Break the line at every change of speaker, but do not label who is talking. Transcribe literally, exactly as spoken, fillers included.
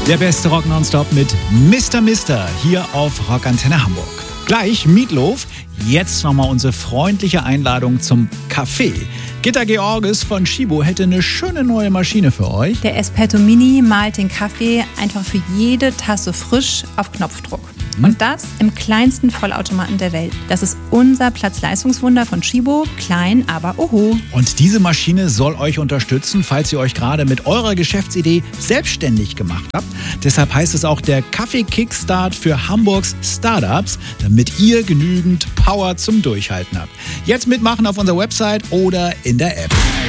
Der beste Rock nonstop mit Mister Mister hier auf Rockantenne Hamburg. Gleich Meatloaf, jetzt nochmal unsere freundliche Einladung zum Kaffee. Gitta Georges von Chibo hätte eine schöne neue Maschine für euch.
Der Espresso Mini malt den Kaffee einfach für jede Tasse frisch auf Knopfdruck. Hm. Und das im kleinsten Vollautomaten der Welt. Das ist unser Platz-Leistungswunder von Chibo. Klein, aber oho.
Und diese Maschine soll euch unterstützen, falls ihr euch gerade mit eurer Geschäftsidee selbstständig gemacht habt. Deshalb heißt es auch der Kaffee-Kickstart für Hamburgs Startups, damit ihr genügend Power zum Durchhalten habt. Jetzt mitmachen auf unserer Website oder in der App.